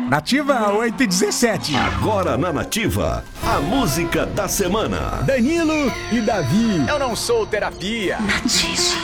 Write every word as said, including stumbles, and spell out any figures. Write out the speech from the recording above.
Nativa oito e dezessete. Agora na Nativa, a música da semana. Danilo e Davi. Eu não sou terapia. Nativa.